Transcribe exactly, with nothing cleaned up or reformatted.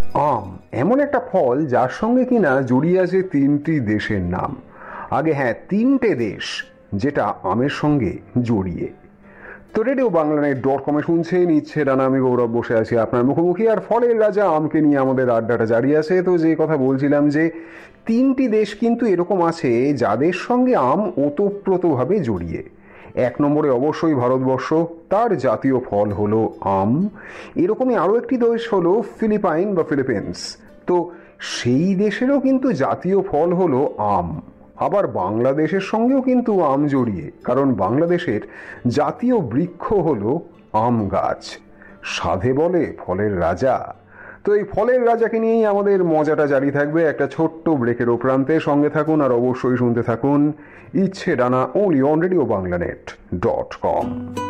আম এমন একটা ফল যার সঙ্গে কিনা জড়িয়ে আছে তিনটি দেশের নাম। আগে হ্যাঁ, তিনটে দেশ যেটা আমের সঙ্গে জড়িয়ে। তো রেডিও বাংলা ডট কমে শুনছেন ইচ্ছে ডানা, আমি গৌরব বসে আছি আপনার মুখোমুখি, আর ফলের রাজা আমকে নিয়ে আমাদের আড্ডাটা জারি আছে। তো যে কথা বলছিলাম যে তিনটি দেশ কিন্তু এরকম আছে যাদের সঙ্গে আম ওতপ্রোতভাবে জড়িয়ে। এক নম্বরে অবশ্যই ভারতবর্ষ, তার জাতীয় ফল হলো আম। এরকমই আরও একটি দেশ হলো ফিলিপাইন বা ফিলিপিন্স। তো সেই দেশেরও কিন্তু জাতীয় ফল হলো আম। আবার বাংলাদেশের সঙ্গেও কিন্তু আম জড়িয়ে, কারণ বাংলাদেশের জাতীয় বৃক্ষ হলো আম গাছ। সাধে বলে ফলের রাজা। তো এই ফলের রাজাকে নিয়েই আমাদের মজাটা জারি থাকবে একটা ছোট্ট ব্রেকের প্রান্তে। সঙ্গে থাকুন আর অবশ্যই শুনতে থাকুন ইচ্ছে ডানা, only on radio Bangla net dot com.